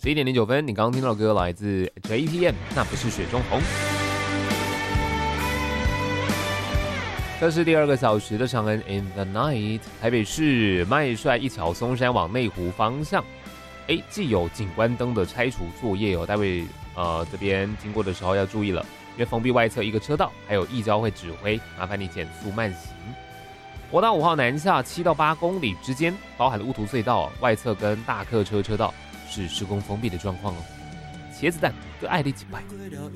11:09，你刚刚听到的歌来自 JPM， 那不是雪中红。这是第2个小时的长恩 In the Night， 台北市麦帅一桥松山往内湖方向，既有景观灯的拆除作业哦，待会这边经过的时候要注意了，因为封闭外侧一个车道，还有义交会指挥，麻烦你减速慢行。国道5号南下7到8公里之间，包含了乌图隧道外侧跟大客车车道是施工封闭的状况哦。茄子蛋，各爱你几拜。